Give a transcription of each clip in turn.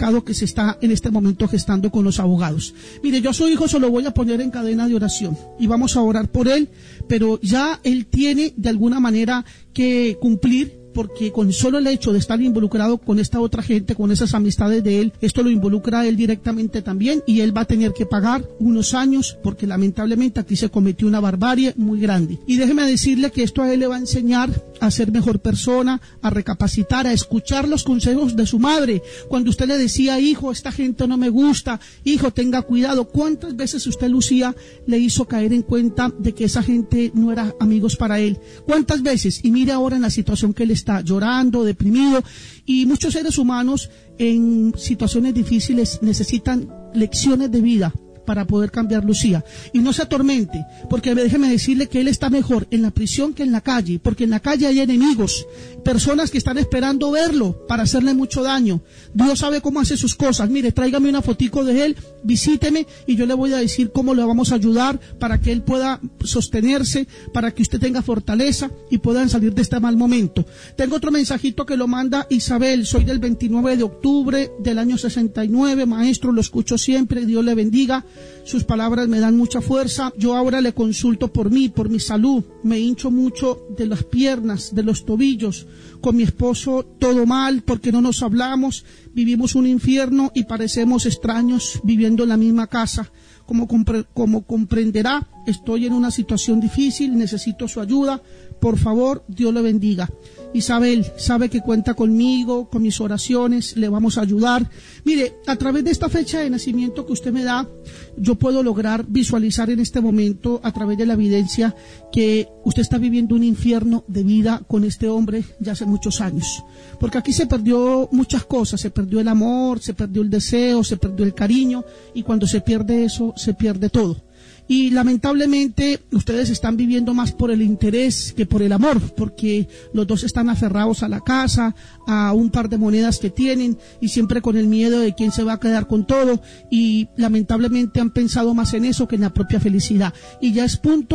complicado que se está en este momento gestando con los abogados. Mire, yo a su hijo se lo voy a poner en cadena de oración y vamos a orar por él, pero ya él tiene de alguna manera que cumplir, porque con solo el hecho de estar involucrado con esta otra gente, con esas amistades de él, esto lo involucra a él directamente también, y él va a tener que pagar unos años, porque lamentablemente aquí se cometió una barbarie muy grande. Y déjeme decirle que esto a él le va a enseñar a ser mejor persona, a recapacitar, a escuchar los consejos de su madre. Cuando usted le decía, hijo, esta gente no me gusta, hijo, tenga cuidado, ¿cuántas veces usted, Lucía, le hizo caer en cuenta de que esa gente no era amigos para él? ¿Cuántas veces? Y mire ahora en la situación que él está, llorando, deprimido, y muchos seres humanos en situaciones difíciles necesitan lecciones de vida para poder cambiar, Lucía. Y no se atormente, porque déjeme decirle que él está mejor en la prisión que en la calle, porque en la calle hay enemigos, personas que están esperando verlo para hacerle mucho daño. Dios sabe cómo hace sus cosas. Mire, tráigame una fotico de él, visíteme y yo le voy a decir cómo le vamos a ayudar para que él pueda sostenerse, para que usted tenga fortaleza y puedan salir de este mal momento. Tengo otro mensajito que lo manda Isabel. Soy del 29 de octubre del año 69, maestro, lo escucho siempre, Dios le bendiga. Sus palabras me dan mucha fuerza. Yo ahora le consulto por mí, por mi salud. Me hincho mucho de las piernas, de los tobillos. Con mi esposo todo mal porque no nos hablamos. Vivimos un infierno y parecemos extraños viviendo en la misma casa. Como comprenderá, estoy en una situación difícil, necesito su ayuda. Por favor, Dios le bendiga. Isabel sabe que cuenta conmigo, con mis oraciones, le vamos a ayudar. Mire, a través de esta fecha de nacimiento que usted me da, yo puedo lograr visualizar en este momento, a través de la evidencia, que usted está viviendo un infierno de vida con este hombre ya hace muchos años. Porque aquí se perdió muchas cosas, se perdió el amor, se perdió el deseo, se perdió el cariño, y cuando se pierde eso, se pierde todo. Y lamentablemente ustedes están viviendo más por el interés que por el amor, porque los dos están aferrados a la casa, a un par de monedas que tienen, y siempre con el miedo de quién se va a quedar con todo, y lamentablemente han pensado más en eso que en la propia felicidad. Y ya es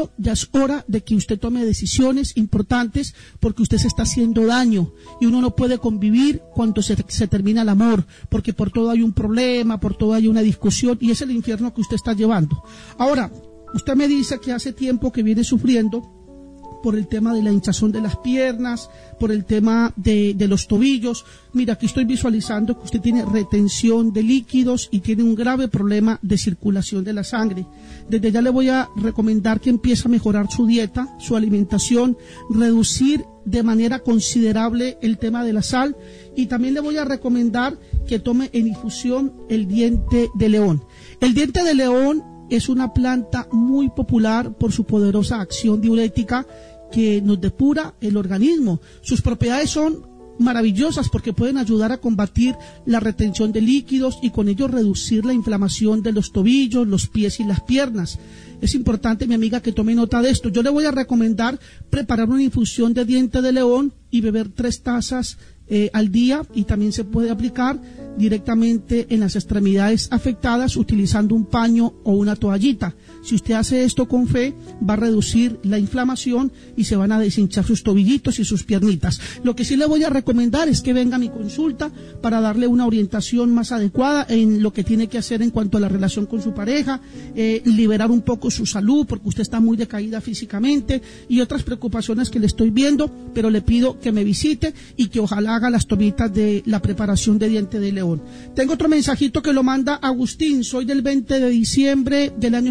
hora de que usted tome decisiones importantes, porque usted se está haciendo daño, y uno no puede convivir cuando se termina el amor, porque por todo hay un problema, por todo hay una discusión, y es el infierno que usted está llevando. Ahora, usted me dice que hace tiempo que viene sufriendo por el tema de la hinchazón de las piernas, por el tema de los tobillos. Mira, aquí estoy visualizando que usted tiene retención de líquidos y tiene un grave problema de circulación de la sangre. Desde ya le voy a recomendar que empiece a mejorar su dieta, su alimentación, reducir de manera considerable el tema de la sal, y también le voy a recomendar que tome en infusión el diente de león. El diente de león es una planta muy popular por su poderosa acción diurética que nos depura el organismo. Sus propiedades son maravillosas porque pueden ayudar a combatir la retención de líquidos y con ello reducir la inflamación de los tobillos, los pies y las piernas. Es importante, mi amiga, que tome nota de esto. Yo le voy a recomendar preparar una infusión de diente de león y beber 3 tazas al día, y también se puede aplicar directamente en las extremidades afectadas utilizando un paño o una toallita. Si usted hace esto con fe, va a reducir la inflamación y se van a deshinchar sus tobillitos y sus piernitas. Lo que sí le voy a recomendar es que venga a mi consulta para darle una orientación más adecuada en lo que tiene que hacer en cuanto a la relación con su pareja, liberar un poco su salud porque usted está muy decaída físicamente y otras preocupaciones que le estoy viendo, pero le pido que me visite y que ojalá haga las tomitas de la preparación de diente de león. Tengo otro mensajito que lo manda Agustín. Soy del 20 de diciembre del año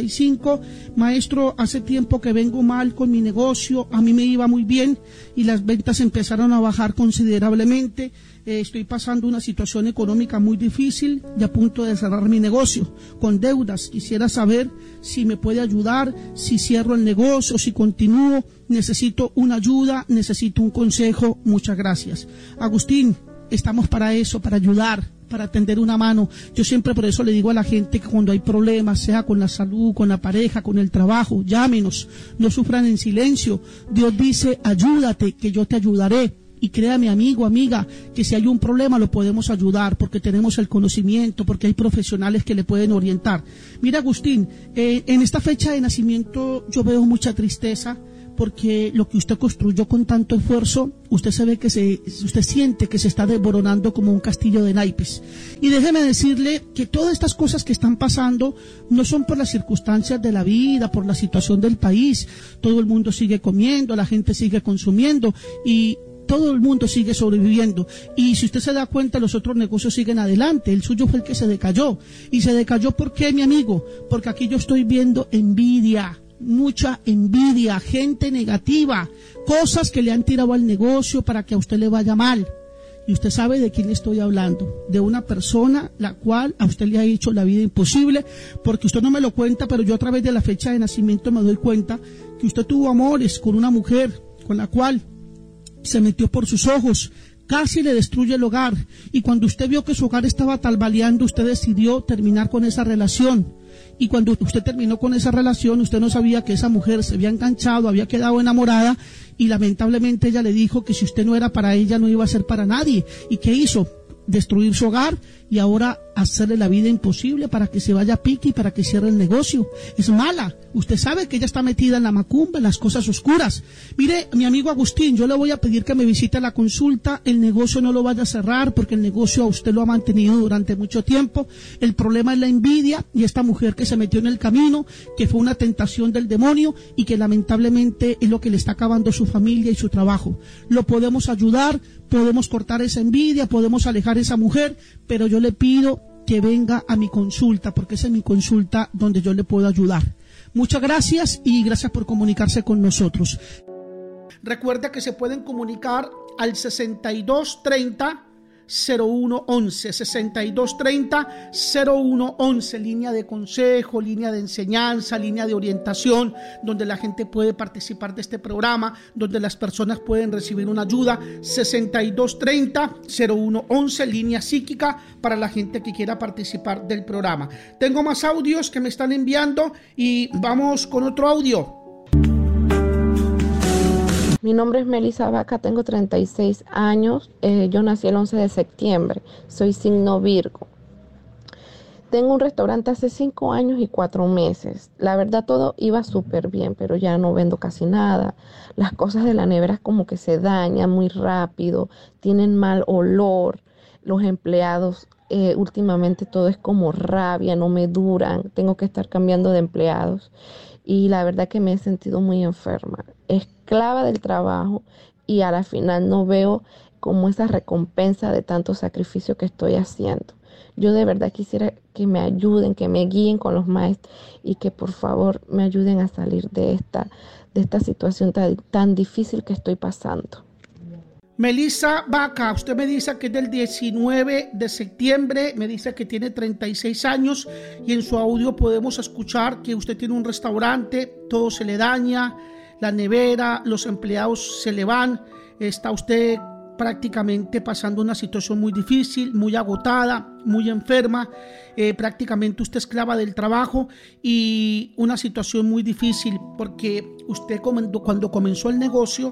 75. Maestro, hace tiempo que vengo mal con mi negocio. A mí me iba muy bien y las ventas empezaron a bajar considerablemente. Estoy pasando una situación económica muy difícil y a punto de cerrar mi negocio con deudas. Quisiera saber si me puede ayudar, si cierro el negocio, si continúo. Necesito una ayuda, necesito un consejo. Muchas gracias. Agustín, estamos para eso, para ayudar, para tender una mano. Yo siempre por eso le digo a la gente que cuando hay problemas, sea con la salud, con la pareja, con el trabajo, llámenos, no sufran en silencio. Dios dice, ayúdate, que yo te ayudaré. Y créame, amigo, amiga, que si hay un problema lo podemos ayudar porque tenemos el conocimiento, porque hay profesionales que le pueden orientar. Mira, Agustín, en esta fecha de nacimiento yo veo mucha tristeza porque lo que usted construyó con tanto esfuerzo, usted siente que se está desboronando como un castillo de naipes. Y déjeme decirle que todas estas cosas que están pasando no son por las circunstancias de la vida, por la situación del país. Todo el mundo sigue comiendo, la gente sigue consumiendo y todo el mundo sigue sobreviviendo. Y si usted se da cuenta, los otros negocios siguen adelante. El suyo fue el que se decayó. ¿Y se decayó por qué, mi amigo? Porque aquí yo estoy viendo envidia, mucha envidia, gente negativa, cosas que le han tirado al negocio para que a usted le vaya mal. Y usted sabe de quién estoy hablando, de una persona la cual a usted le ha hecho la vida imposible, porque usted no me lo cuenta, pero yo a través de la fecha de nacimiento me doy cuenta que usted tuvo amores con una mujer con la cual se metió por sus ojos, casi le destruye el hogar, y cuando usted vio que su hogar estaba tambaleando, usted decidió terminar con esa relación. Y cuando usted terminó con esa relación, usted no sabía que esa mujer se había enganchado, había quedado enamorada, y lamentablemente ella le dijo que si usted no era para ella, no iba a ser para nadie. ¿Y qué hizo? Destruir su hogar y ahora hacerle la vida imposible para que se vaya a pique y para que cierre el negocio. Es mala. Usted sabe que ella está metida en la macumba, en las cosas oscuras. Mire, mi amigo Agustín, yo le voy a pedir que me visite a la consulta. El negocio no lo vaya a cerrar porque el negocio a usted lo ha mantenido durante mucho tiempo. El problema es la envidia y esta mujer que se metió en el camino, que fue una tentación del demonio y que lamentablemente es lo que le está acabando su familia y su trabajo. Lo podemos ayudar, podemos cortar esa envidia, podemos alejar a esa mujer, pero yo le pido que venga a mi consulta, porque esa es mi consulta donde yo le puedo ayudar. Muchas gracias y gracias por comunicarse con nosotros. Recuerda que se pueden comunicar al 6230-0111, 6230-0111, línea de consejo, línea de enseñanza, línea de orientación, donde la gente puede participar de este programa, donde las personas pueden recibir una ayuda. 6230-0111, línea psíquica para la gente que quiera participar del programa. Tengo más audios que me están enviando y vamos con otro audio. Mi nombre es Melissa Vaca, tengo 36 años, yo nací el 11 de septiembre, soy signo Virgo. Tengo un restaurante hace 5 años y 4 meses. La verdad todo iba súper bien, pero ya no vendo casi nada. Las cosas de la nevera como que se dañan muy rápido, tienen mal olor. Los empleados, últimamente todo es como rabia, no me duran, tengo que estar cambiando de empleados. Y la verdad que me he sentido muy enferma, esclava del trabajo, y a la final no veo como esa recompensa de tanto sacrificio que estoy haciendo. Yo de verdad quisiera que me ayuden, que me guíen con los maestros y que por favor me ayuden a salir de esta situación tan difícil que estoy pasando. Melissa Vaca, usted me dice que es del 19 de septiembre, me dice que tiene 36 años y en su audio podemos escuchar que usted tiene un restaurante, todo se le daña, la nevera, los empleados se le van, está usted prácticamente pasando una situación muy difícil, muy agotada, muy enferma, prácticamente usted esclava del trabajo y una situación muy difícil porque usted cuando comenzó el negocio,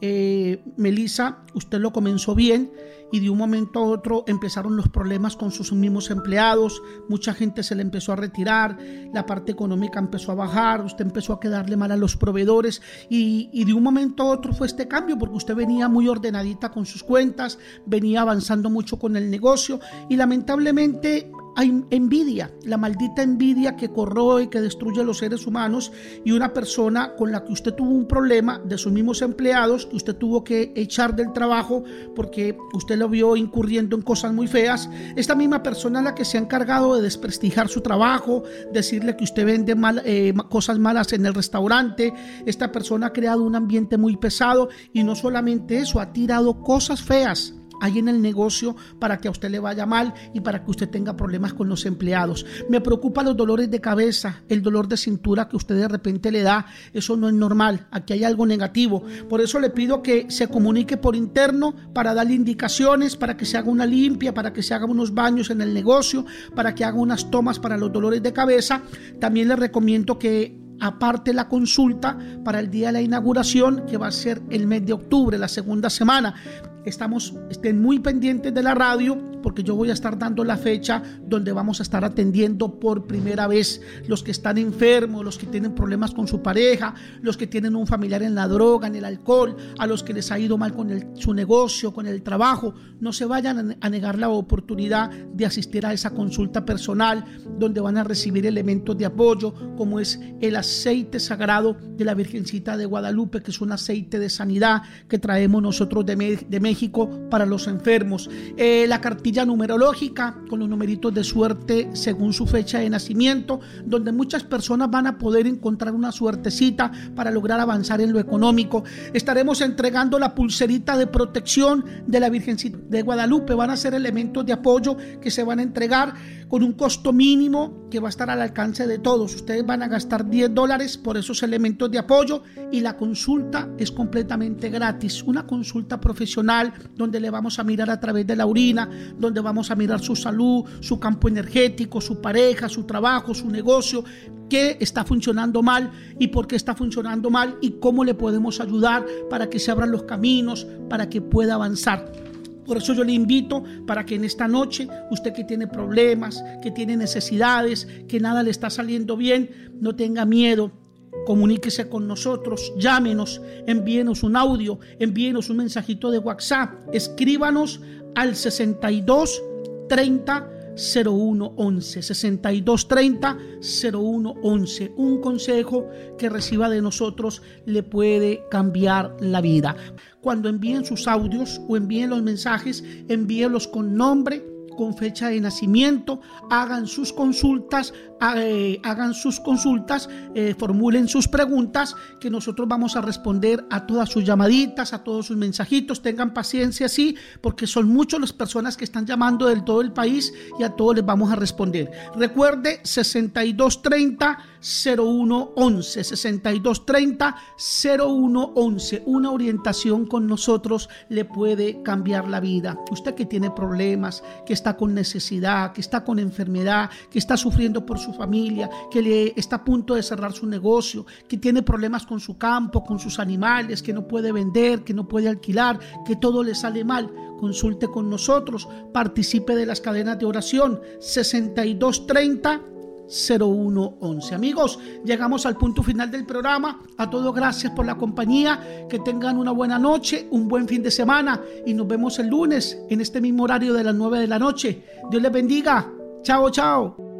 Melissa, usted lo comenzó bien y de un momento a otro empezaron los problemas con sus mismos empleados, mucha gente se le empezó a retirar, la parte económica empezó a bajar, usted empezó a quedarle mal a los proveedores y de un momento a otro fue este cambio porque usted venía muy ordenadita con sus cuentas, venía avanzando mucho con el negocio y lamentablemente hay envidia, la maldita envidia que corroe y que destruye a los seres humanos y una persona con la que usted tuvo un problema de sus mismos empleados que usted tuvo que echar del trabajo porque usted lo vio incurriendo en cosas muy feas. Esta misma persona es la que se ha encargado de desprestigiar su trabajo, decirle que usted vende cosas malas en el restaurante. Esta persona ha creado un ambiente muy pesado y no solamente eso, ha tirado cosas feas ahí en el negocio para que a usted le vaya mal y para que usted tenga problemas con los empleados. Me preocupan los dolores de cabeza, el dolor de cintura que usted de repente le da, eso no es normal, aquí hay algo negativo. Por eso le pido que se comunique por interno para darle indicaciones, para que se haga una limpia, para que se haga unos baños en el negocio, para que haga unas tomas para los dolores de cabeza. También le recomiendo que aparte la consulta para el día de la inauguración, que va a ser el mes de octubre, la segunda semana. Estén muy pendientes de la radio, porque yo voy a estar dando la fecha donde vamos a estar atendiendo por primera vez los que están enfermos, los que tienen problemas con su pareja, los que tienen un familiar en la droga, en el alcohol, a los que les ha ido mal con su negocio, con el trabajo. No se vayan a negar la oportunidad de asistir a esa consulta personal, donde van a recibir elementos de apoyo, como es el aceite sagrado de la Virgencita de Guadalupe, que es un aceite de sanidad que traemos nosotros de México para los enfermos. La cartilla numerológica con los numeritos de suerte según su fecha de nacimiento, donde muchas personas van a poder encontrar una suertecita para lograr avanzar en lo económico. Estaremos entregando la pulserita de protección de la Virgencita de Guadalupe. Van a ser elementos de apoyo que se van a entregar con un costo mínimo que va a estar al alcance de todos. Ustedes van a gastar $10 por esos elementos de apoyo, y la consulta es completamente gratis. Una consulta profesional donde le vamos a mirar a través de la orina, donde vamos a mirar su salud, su campo energético, su pareja, su trabajo, su negocio, qué está funcionando mal y por qué está funcionando mal, y cómo le podemos ayudar para que se abran los caminos, para que pueda avanzar. Por eso yo le invito para que en esta noche, usted que tiene problemas, que tiene necesidades, que nada le está saliendo bien, no tenga miedo. Comuníquese con nosotros, llámenos, envíenos un audio, envíenos un mensajito de WhatsApp, escríbanos al 62 30 0111, 62 30 0111. Un consejo que reciba de nosotros le puede cambiar la vida. Cuando envíen sus audios o envíen los mensajes, envíenlos con nombre, con fecha de nacimiento, hagan sus consultas, formulen sus preguntas, que nosotros vamos a responder a todas sus llamaditas, a todos sus mensajitos. Tengan paciencia, sí, porque son muchas las personas que están llamando del todo el país, y a todos les vamos a responder. Recuerde, 6230 0111, 6230 0111. Una orientación con nosotros le puede cambiar la vida. Usted que tiene problemas, que está con necesidad, que está con enfermedad, que está sufriendo por su familia, que le está a punto de cerrar su negocio, que tiene problemas con su campo, con sus animales, que no puede vender, que no puede alquilar, que todo le sale mal, consulte con nosotros, participe de las cadenas de oración. 6230 0111. Amigos, llegamos al punto final del programa. A todos, gracias por la compañía. Que tengan una buena noche, un buen fin de semana, y nos vemos el lunes en este mismo horario de las 9 de la noche. Dios les bendiga. Chao, chao.